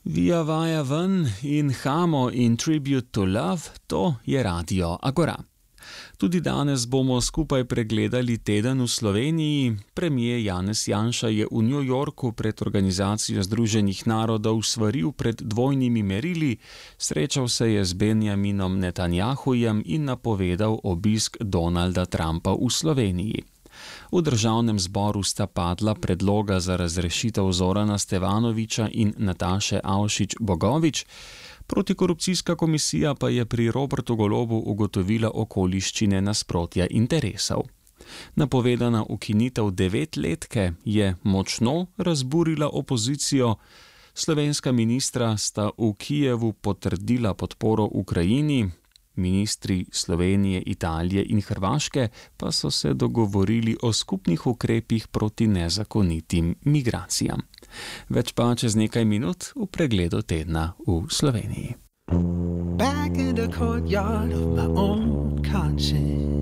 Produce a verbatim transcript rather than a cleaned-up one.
Via vaja ven in Hamo in Tribute to Love, to je Radio Agora. Tudi danes bomo skupaj pregledali teden v Sloveniji. Premier Janez Janša je v New Yorku pred Organizacijo združenih narodov svaril pred dvojnimi merili, srečal se je z Benjaminom Netanjahujem in napovedal obisk Donalda Trumpa v Sloveniji. V državnem zboru sta padla predloga za razrešitev Zorana Stevanovića in Nataše Avšič Bogovič, protikorupcijska komisija pa je pri Robertu Golobu ugotovila okoliščine nasprotja interesov. Napovedana ukinitev devetletke je močno razburila opozicijo. Slovenska ministra sta v Kijevu potrdila podporo Ukrajini, ministri Slovenije, Italije in Hrvaške pa so se dogovorili o skupnih ukrepih proti nezakonitim migracijam. Več pa čez nekaj minut v pregledu tedna v Sloveniji. Back in the courtyard of my own conscience.